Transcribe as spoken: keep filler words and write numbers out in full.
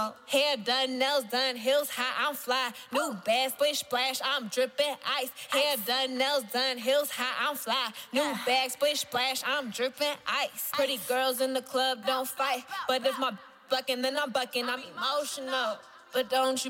emotional. Hair done, nails done, heels high, I'm fly. New bag, splish splash, I'm dripping ice. Hair done, nails done, heels high, I'm fly. New bag, splish splash, I'm dripping ice. Pretty girls in the club don't fight, but if my bucking, then I'm bucking, I'm emotional. But don't you